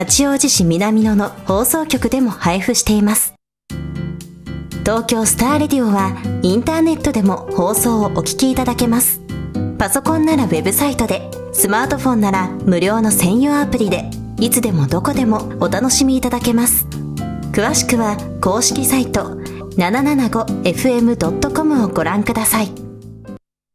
八王子市南野の放送局でも配布しています。東京スターレディオはインターネットでも放送をお聞きいただけます。パソコンならウェブサイトで、スマートフォンなら無料の専用アプリで、いつでもどこでもお楽しみいただけます。詳しくは公式サイト 775fm.com をご覧ください。